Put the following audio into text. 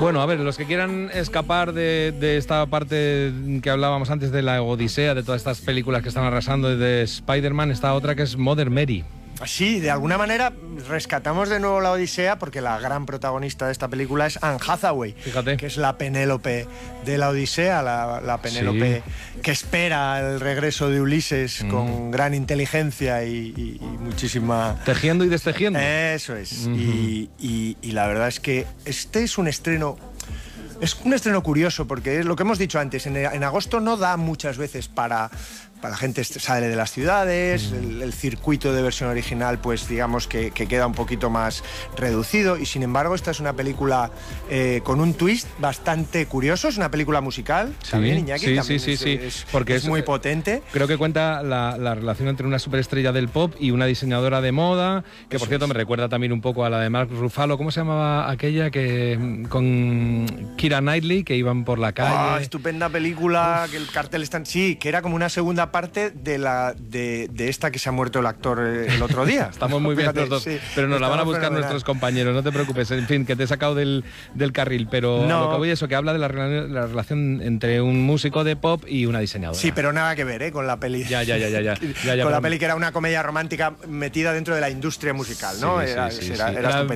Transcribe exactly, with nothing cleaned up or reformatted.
Bueno, a ver, los que quieran escapar de, de esta parte que hablábamos antes de la Odisea, de todas estas películas que están arrasando de Spider-Man, está otra que es Mother Mary. Sí, de alguna manera rescatamos de nuevo la Odisea porque la gran protagonista de esta película es Anne Hathaway, Fíjate. que es la Penélope de la Odisea, la, la Penélope sí. que espera el regreso de Ulises mm. con gran inteligencia y, y, y muchísima... Tejiendo y destejiendo. Eso es. Uh-huh. y, y, y la verdad es que este es un estreno... Es un estreno curioso porque es lo que hemos dicho antes, en, en agosto no da muchas veces para, para la gente sale de las ciudades, mm. el, el circuito de versión original pues digamos que, que queda un poquito más reducido y sin embargo esta es una película eh, con un twist bastante curioso, es una película musical, sí, también Iñaki, sí, también sí, es, sí, es, porque es, es muy potente. Creo que cuenta la, la relación entre una superestrella del pop y una diseñadora de moda, que Eso por cierto es. me recuerda también un poco a la de Mark Ruffalo, ¿cómo se llamaba aquella que con Keira Knightley, que iban por la calle? Ah, estupenda película, Uf. que el cartel está... Sí, que era como una segunda parte de la de, de esta que se ha muerto el actor el otro día. Estamos muy bien Fíjate, los dos, sí, pero nos la van a buscar fenomenal. nuestros compañeros, no te preocupes. En fin, que te he sacado del, del carril, pero no. a lo que voy es eso, que habla de la, la relación entre un músico de pop y una diseñadora. Sí, pero nada que ver, ¿eh? Con la peli. Ya, ya, ya, ya. ya, ya, ya con pero... la peli que era una comedia romántica metida dentro de la industria musical, ¿no? Sí, sí, era, sí, era, sí. era, era estupendo.